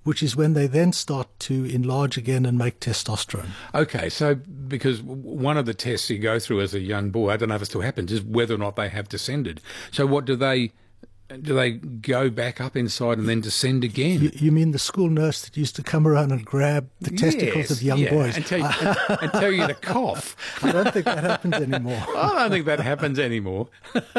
which is when they then start to enlarge again and make testosterone. Okay, so because one of the tests you go through as a young boy, I don't know if it still happens, is whether or not they have descended. So what do they go back up inside and then descend again? You mean the school nurse that used to come around and grab the testicles of young boys? And tell you to cough. I don't think that happens anymore. I don't think that happens anymore.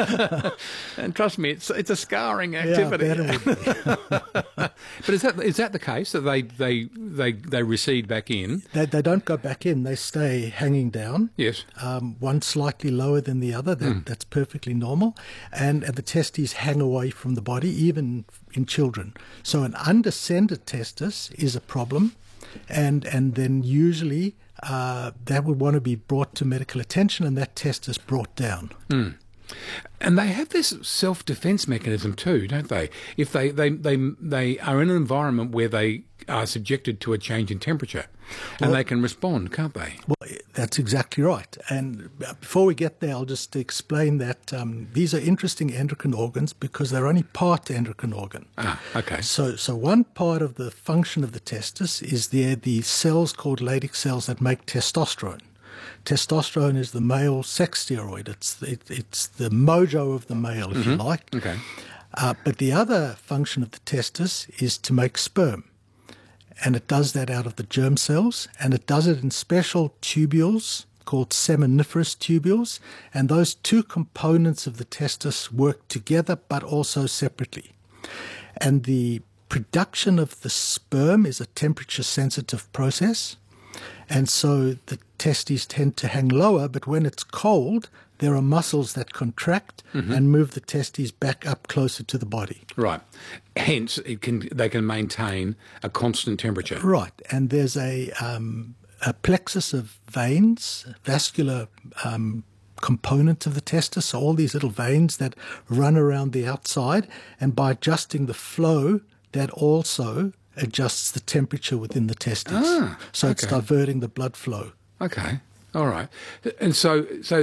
And trust me, it's a scarring activity. Yeah, I bet it would be. But is that the case, that they recede back in? They don't go back in. They stay hanging down. Yes. One slightly lower than the other. That's perfectly normal. And the testes hang away from the body, even in children. So an undescended testis is a problem, and then usually that would want to be brought to medical attention, and that testis brought down. And they have this self-defense mechanism too, don't they? If they are in an environment where they are subjected to a change in temperature, and they can respond, can't they? Well, that's exactly right. And before we get there, I'll just explain that these are interesting endocrine organs because they're only part endocrine organ. Ah, okay. So one part of the function of the testis is the cells called Leydig cells that make testosterone. Testosterone is the male sex steroid. It's the mojo of the male, if you like. Okay. But the other function of the testis is to make sperm. And it does that out of the germ cells, and it does it in special tubules called seminiferous tubules. And those two components of the testis work together, but also separately. And the production of the sperm is a temperature-sensitive process. And so the testes tend to hang lower, but when it's cold, there are muscles that contract and move the testes back up closer to the body. Right. Hence, they can maintain a constant temperature. Right. And there's a plexus of veins, vascular component of the testis, so all these little veins that run around the outside, and by adjusting the flow, that also adjusts the temperature within the testes. So it's diverting the blood flow. Okay. All right. And so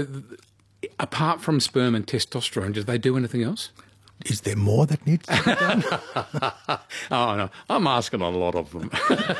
apart from sperm and testosterone, do they do anything else? Is there more that needs to be done? Oh, no. I'm asking a lot of them.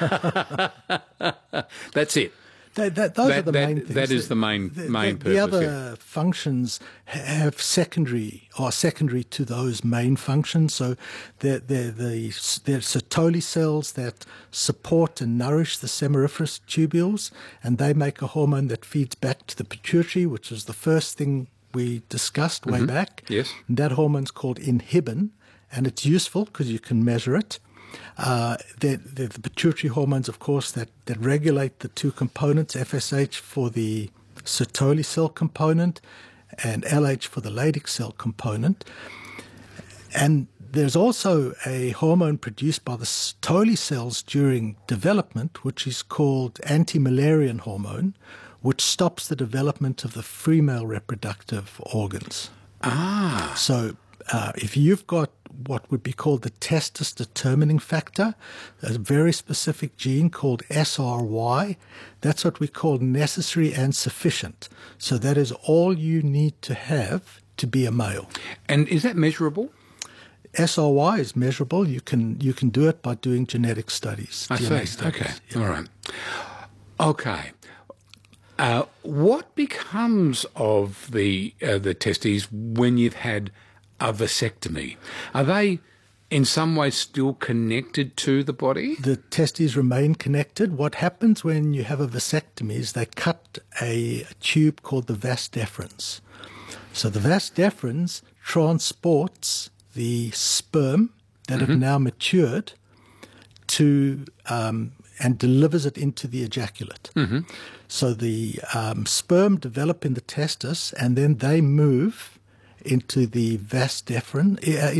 That's it. Those are the main things. That is the main purpose. The other functions have secondary to those main functions. So they're Sertoli cells that support and nourish the seminiferous tubules, and they make a hormone that feeds back to the pituitary, which is the first thing we discussed way back. Yes. And that hormone's called inhibin, and it's useful because you can measure it. The pituitary hormones, of course, that regulate the two components, FSH for the Sertoli cell component and LH for the Leydig cell component. And there's also a hormone produced by the Sertoli cells during development, which is called anti-Müllerian hormone, which stops the development of the female reproductive organs. So if you've got what would be called the testis determining factor, a very specific gene called SRY, that's what we call necessary and sufficient. So that is all you need to have to be a male. And is that measurable? SRY is measurable. You can do it by doing genetic studies. I DNA see. studies. Okay. Yeah. All right. Okay. What becomes of the testes when you've had a vasectomy? Are they in some way still connected to the body? The testes remain connected. What happens when you have a vasectomy is they cut a tube called the vas deferens. So the vas deferens transports the sperm that have now matured to and delivers it into the ejaculate. So the sperm develop in the testis, and then they move into the vas deferens,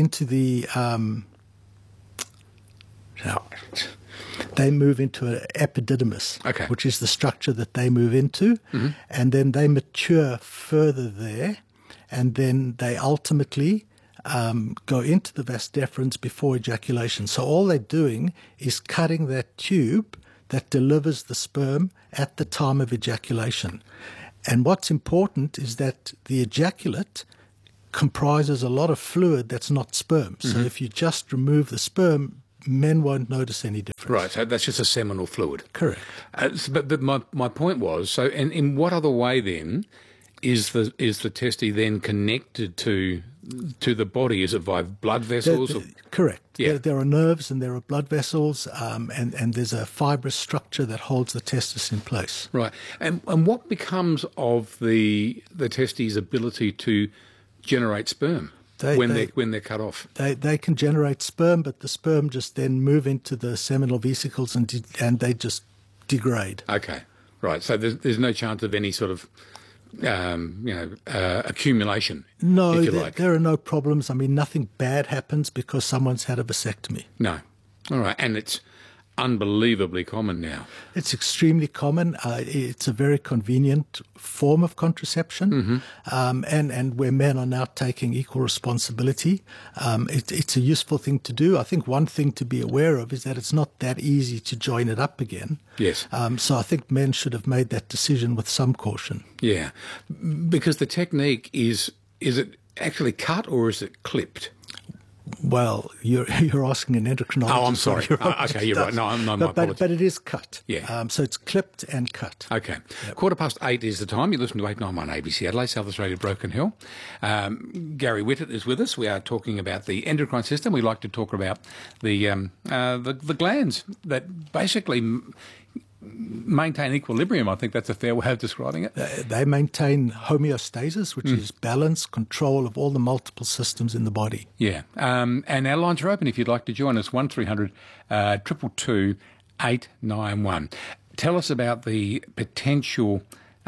they move into an epididymis, which is the structure that they move into, and then they mature further there, and then they ultimately go into the vas deferens before ejaculation. So all they're doing is cutting that tube that delivers the sperm at the time of ejaculation. And what's important is that the ejaculate comprises a lot of fluid that's not sperm. So if you just remove the sperm, men won't notice any difference. Right, so that's just a seminal fluid. Correct. But my point was, so and in what other way then is the testy then connected to the body? Is it by blood vessels? Correct. Yeah. There are nerves and there are blood vessels, and there's a fibrous structure that holds the testis in place. Right. And what becomes of the testes' ability to generate sperm when they're cut off? They can generate sperm, but the sperm just then move into the seminal vesicles and they just degrade. Okay. Right. So there's no chance of any sort of accumulation, No, if you like. There are no problems. I mean, nothing bad happens because someone's had a vasectomy. No. All right. And it's unbelievably common now. It's extremely common. It's a very convenient form of contraception, and where men are now taking equal responsibility, it's a useful thing to do. I think one thing to be aware of is that it's not that easy to join it up again. Yes. So I think men should have made that decision with some caution. Yeah, because the technique is it actually cut or is it clipped? Well, you're asking an endocrinologist. Oh, I'm sorry. Okay, you're right. No, my apologies. But it is cut. Yeah. So it's clipped and cut. Okay. Yep. 8:15 is the time. You listen to 891 ABC Adelaide, South Australia, Broken Hill. Gary Whitted is with us. We are talking about the endocrine system. We like to talk about the glands that basically maintain equilibrium. I think that's a fair way of describing it. They maintain homeostasis, which is balance, control of all the multiple systems in the body. Yeah. And our lines are open if you'd like to join us, 1300 222 891. Tell us about the potential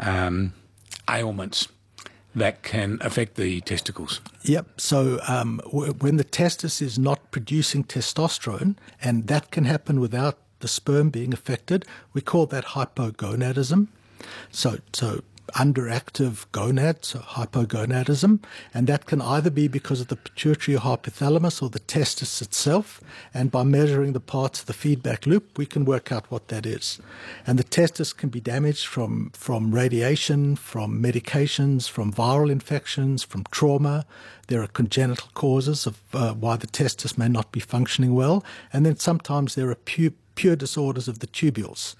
ailments that can affect the testicles. Yep. So when the testis is not producing testosterone, and that can happen without the sperm being affected, we call that hypogonadism. So underactive gonads, so hypogonadism, and that can either be because of the pituitary or hypothalamus or the testis itself, and by measuring the parts of the feedback loop, we can work out what that is. And the testis can be damaged from radiation, from medications, from viral infections, from trauma. There are congenital causes of why the testis may not be functioning well, and then sometimes there are pure disorders of the tubules.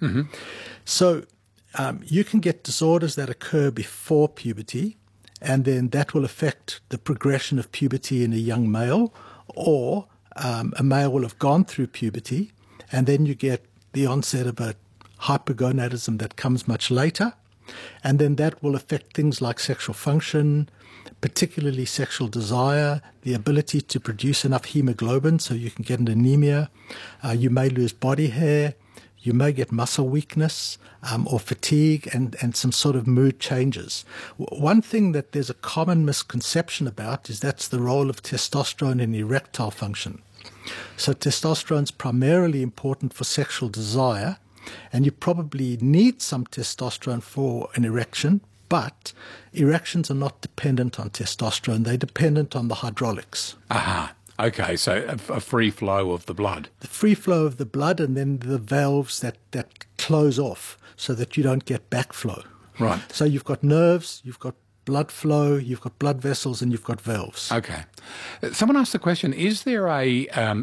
So you can get disorders that occur before puberty, and then that will affect the progression of puberty in a young male, or a male will have gone through puberty, and then you get the onset of a hypogonadism that comes much later, and then that will affect things like sexual function, particularly sexual desire, the ability to produce enough hemoglobin so you can get an anemia. You may lose body hair. You may get muscle weakness or fatigue and some sort of mood changes. One thing that there's a common misconception about is that's the role of testosterone in erectile function. So testosterone is primarily important for sexual desire, and you probably need some testosterone for an erection, but erections are not dependent on testosterone. They're dependent on the hydraulics. Aha. Okay, so a free flow of the blood. The free flow of the blood, and then the valves that close off so that you don't get backflow. Right. So you've got nerves, you've got blood flow, you've got blood vessels, and you've got valves. Okay. Someone asked the question, is there a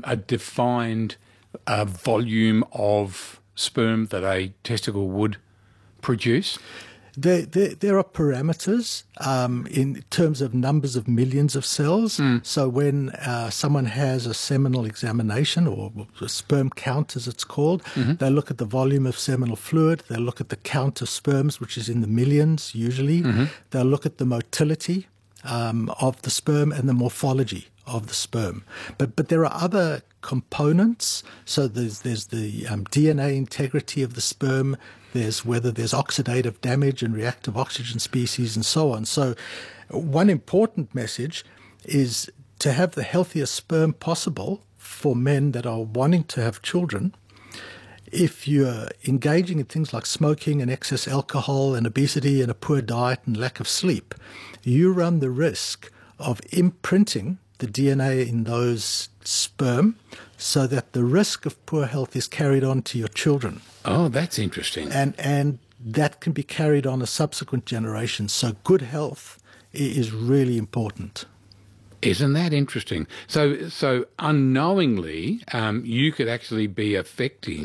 defined volume of sperm that a testicle would produce? There are parameters in terms of numbers of millions of cells. So when someone has a seminal examination, or a sperm count as it's called, they look at the volume of seminal fluid, they look at the count of sperms, which is in the millions usually, they'll look at the motility of the sperm and the morphology of the sperm. But there are other components. So there's the DNA integrity of the sperm, there's whether there's oxidative damage and reactive oxygen species and so on. So one important message is to have the healthiest sperm possible for men that are wanting to have children. If you're engaging in things like smoking and excess alcohol and obesity and a poor diet and lack of sleep, you run the risk of imprinting the DNA in those sperm so that the risk of poor health is carried on to your children. Oh, that's interesting. And that can be carried on a subsequent generation. So good health is really important. Isn't that interesting? So unknowingly, you could actually be affecting